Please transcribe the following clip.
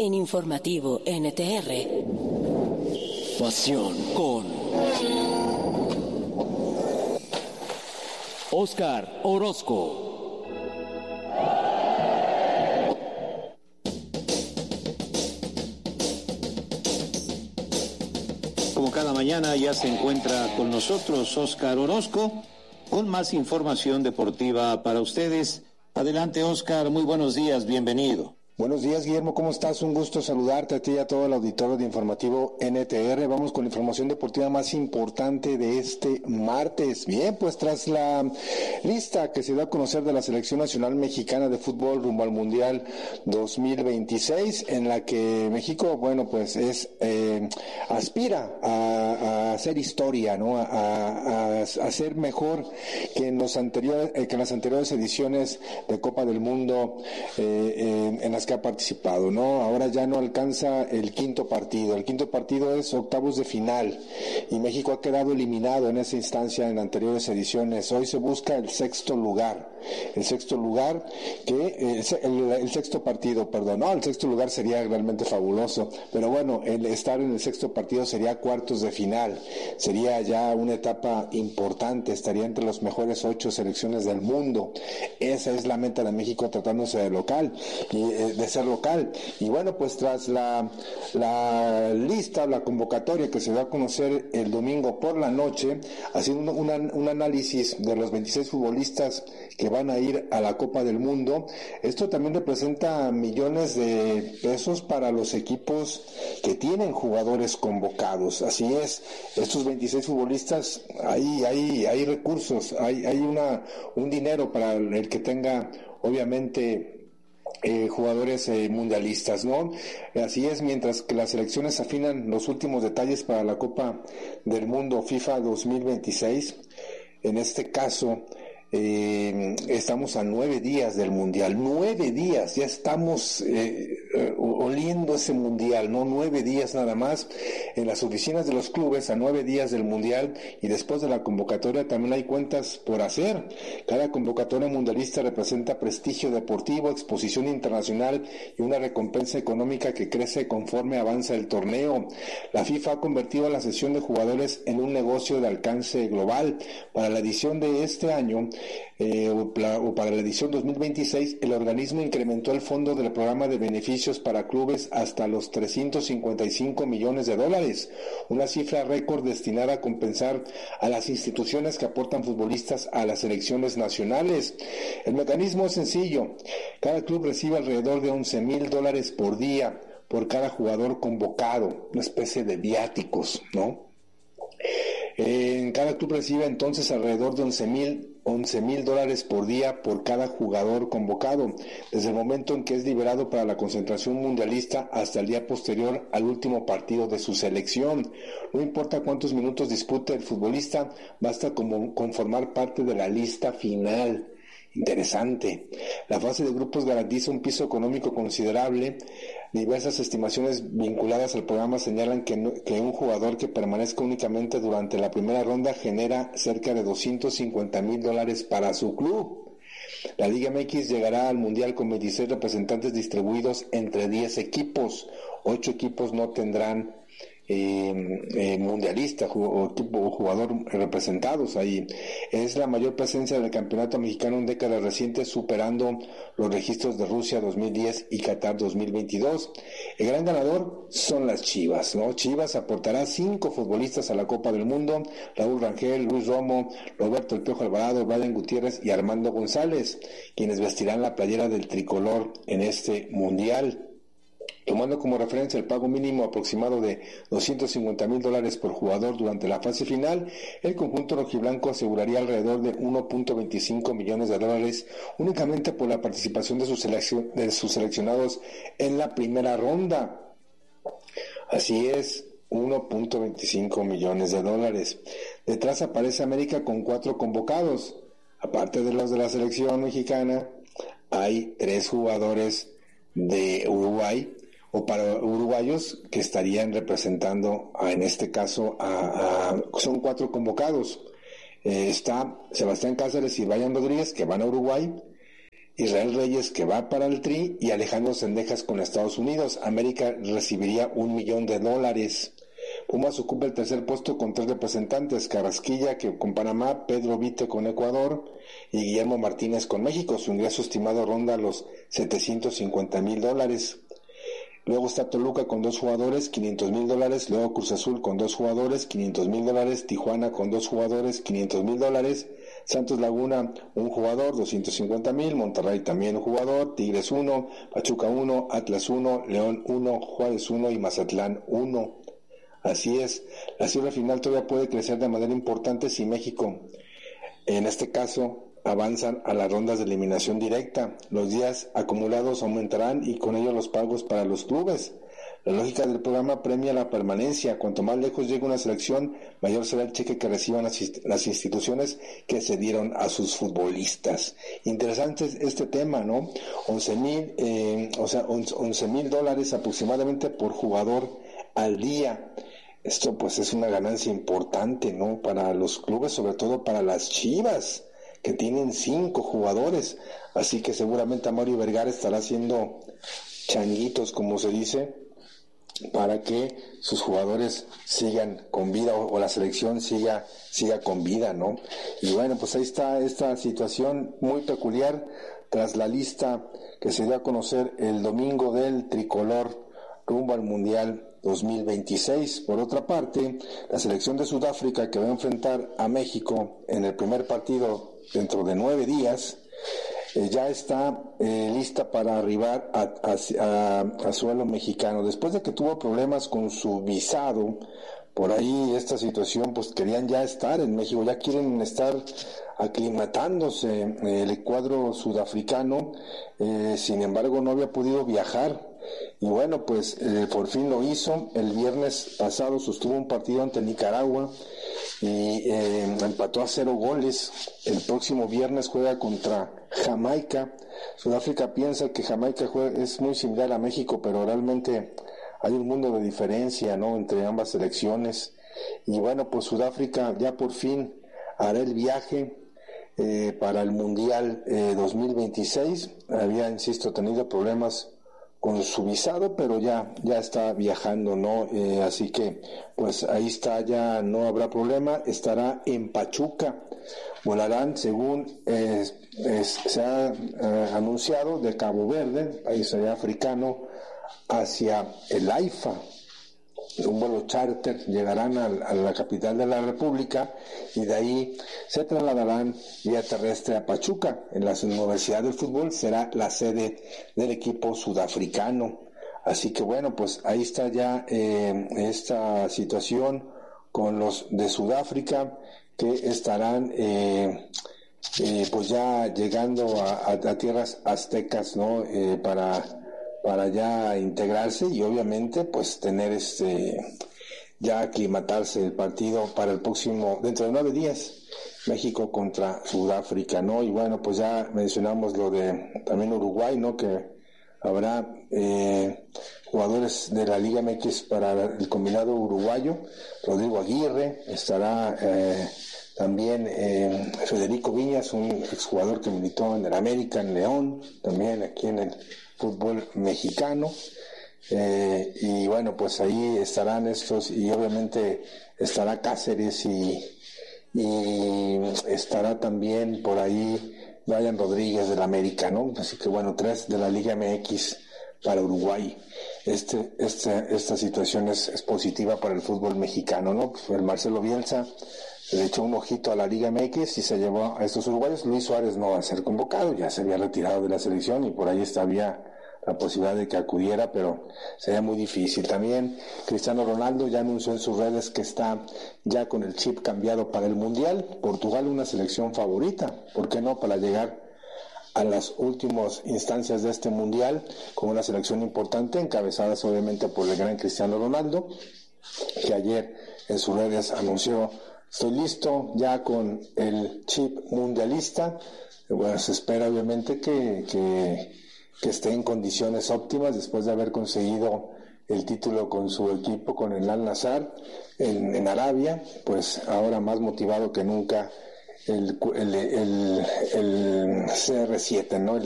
En Informativo NTR. Pasión con Óscar Orozco. Como cada mañana ya se encuentra con nosotros Óscar Orozco con más información deportiva para ustedes. Adelante, Óscar, muy buenos días, bienvenido. Buenos días, Guillermo, ¿cómo estás? Un gusto saludarte a ti y a todo el auditorio de Informativo NTR. Vamos con la información deportiva más importante de este martes. Bien, pues tras la lista que se da a conocer de la Selección Nacional Mexicana de Fútbol rumbo al Mundial 2026, en la que México, bueno, pues aspira a hacer historia, ¿no? A ser mejor que en las anteriores ediciones de Copa del Mundo, en las que ha participado, ¿no? Ahora ya no alcanza el quinto partido. El quinto partido es octavos de final y México ha quedado eliminado en esa instancia en anteriores ediciones. Hoy se busca el sexto lugar el sexto lugar sería realmente fabuloso, pero bueno, el estar en el sexto partido sería cuartos de final, sería ya una etapa importante, estaría entre los mejores 8 selecciones del mundo. Esa es la meta de México tratándose de ser local, y bueno, pues tras la lista, la convocatoria que se da a conocer el domingo por la noche, haciendo un análisis de los 26 futbolistas que van a ir a la Copa del Mundo, esto también representa millones de pesos para los equipos que tienen jugadores convocados. Así es, estos 26 futbolistas, hay recursos, hay un dinero para el que tenga, obviamente, jugadores mundialistas, ¿no? Así es, mientras que las selecciones afinan los últimos detalles para la Copa del Mundo FIFA 2026, en este caso estamos a 9 días del Mundial, 9 días, ya estamos oliendo ese Mundial, ¿no? 9 días nada más en las oficinas de los clubes, a 9 días del Mundial, y después de la convocatoria también hay cuentas por hacer. Cada convocatoria mundialista representa prestigio deportivo, exposición internacional y una recompensa económica que crece conforme avanza el torneo. La FIFA ha convertido la sesión de jugadores en un negocio de alcance global. Para la edición de este año, o para la edición 2026, el organismo incrementó el fondo del programa de beneficios para clubes hasta los $355 millones, una cifra récord destinada a compensar a las instituciones que aportan futbolistas a las selecciones nacionales. El mecanismo es sencillo: cada club recibe alrededor de $11,000 por día por cada jugador convocado, una especie de viáticos, ¿no? En cada club recibe entonces alrededor de $11,000 por día por cada jugador convocado, desde el momento en que es liberado para la concentración mundialista hasta el día posterior al último partido de su selección. No importa cuántos minutos dispute el futbolista, basta con formar parte de la lista final. Interesante. La fase de grupos garantiza un piso económico considerable. Diversas estimaciones vinculadas al programa señalan que un jugador que permanezca únicamente durante la primera ronda genera cerca de $250,000 para su club. La Liga MX llegará al Mundial con 26 representantes distribuidos entre 10 equipos. 8 equipos no tendrán mundialista o jugador representados ahí. Es la mayor presencia del campeonato mexicano en décadas recientes, superando los registros de Rusia 2010 y Qatar 2022. El gran ganador son las Chivas, ¿no? Chivas aportará 5 futbolistas a la Copa del Mundo: Raúl Rangel, Luis Romo, Roberto El Piojo Alvarado, Brian Gutiérrez y Armando González, quienes vestirán la playera del tricolor en este mundial. Tomando como referencia el pago mínimo aproximado de $250,000 por jugador durante la fase final, el conjunto rojiblanco aseguraría alrededor de $1.25 millones únicamente por la participación de sus seleccionados en la primera ronda. Así es, $1.25 millones. Detrás aparece América con 4 convocados. Aparte de los de la selección mexicana, hay 3 jugadores de Uruguay o para uruguayos que estarían representando en este caso son 4 convocados. Está Sebastián Cáceres y Brian Rodríguez, que van a Uruguay. Israel Reyes, que va para el Tri, y Alejandro Cendejas con Estados Unidos. América recibiría $1 millón. Pumas ocupa el tercer puesto con 3 representantes: Carrasquilla, que con Panamá, Pedro Vite con Ecuador y Guillermo Martínez con México. Su ingreso estimado ronda los $750,000. Luego está Toluca con 2 jugadores, $500,000. Luego Cruz Azul con 2 jugadores, $500,000. Tijuana con 2 jugadores, $500,000. Santos Laguna, 1 jugador, $250,000. Monterrey también 1 jugador. Tigres 1, Pachuca 1, Atlas 1, León 1, Juárez 1 y Mazatlán 1. Así es, la cifra final todavía puede crecer de manera importante si México, en este caso, avanzan a las rondas de eliminación directa. Los días acumulados aumentarán y con ello los pagos para los clubes. La lógica del programa premia la permanencia. Cuanto más lejos llegue una selección, mayor será el cheque que reciban las instituciones que cedieron a sus futbolistas. Interesante este tema, ¿no? $11,000 aproximadamente por jugador al día. Esto pues es una ganancia importante, ¿no? Para los clubes, sobre todo para las Chivas, que tienen 5 jugadores. Así que seguramente Mario Vergara estará haciendo changuitos, como se dice, para que sus jugadores sigan con vida o la selección siga con vida, ¿no? Y bueno, pues ahí está esta situación muy peculiar tras la lista que se dio a conocer el domingo del tricolor rumbo al Mundial 2026. Por otra parte, la selección de Sudáfrica, que va a enfrentar a México en el primer partido dentro de 9 días, ya está lista para arribar a suelo mexicano. Después de que tuvo problemas con su visado, por ahí esta situación, pues querían ya estar en México, ya quieren estar aclimatándose el cuadro sudafricano, sin embargo no había podido viajar. Y bueno, pues por fin lo hizo. El viernes pasado sostuvo un partido ante Nicaragua y empató a 0 goles. El próximo viernes juega contra Jamaica. Sudáfrica piensa que Jamaica es muy similar a México, pero realmente hay un mundo de diferencia, ¿no?, entre ambas selecciones. Y bueno, pues Sudáfrica ya por fin hará el viaje para el Mundial 2026. Había, insisto, tenido problemas con su visado, pero ya está viajando, ¿no? Así que, pues ahí está, ya no habrá problema. Estará en Pachuca. Volarán, según se ha anunciado, de Cabo Verde, país africano, hacia el AIFA. Un vuelo charter, llegarán a la capital de la República y de ahí se trasladarán vía terrestre a Pachuca. En la Universidad del Fútbol será la sede del equipo sudafricano. Así que bueno, pues ahí está ya esta situación con los de Sudáfrica, que estarán pues ya llegando a tierras aztecas, ¿no? Para ya integrarse y obviamente pues tener ya aclimatarse el partido para el próximo, dentro de 9 días, México contra Sudáfrica, ¿no? Y bueno, pues ya mencionamos lo de también Uruguay, ¿no? Que habrá jugadores de la Liga MX para el combinado uruguayo. Rodrigo Aguirre, estará también Federico Viñas, un exjugador que militó en el América, en León, también aquí en el fútbol mexicano. Y bueno, pues ahí estarán estos, y obviamente estará Cáceres y estará también por ahí Brian Rodríguez del América, ¿no? Así que bueno, 3 de la Liga MX para Uruguay. Esta situación es positiva para el fútbol mexicano, ¿no? Pues el Marcelo Bielsa le echó un ojito a la Liga MX y se llevó a estos uruguayos. Luis Suárez no va a ser convocado, ya se había retirado de la selección y por ahí había la posibilidad de que acudiera, pero sería muy difícil. También Cristiano Ronaldo ya anunció en sus redes que está ya con el chip cambiado para el Mundial. Portugal, una selección favorita, ¿por qué no?, para llegar a las últimas instancias de este Mundial, con una selección importante, encabezadas obviamente por el gran Cristiano Ronaldo, que ayer en sus redes anunció: estoy listo ya con el chip mundialista. Bueno, se espera obviamente que esté en condiciones óptimas después de haber conseguido el título con su equipo, con el Al-Nassr en Arabia. Pues ahora más motivado que nunca el CR7, ¿no?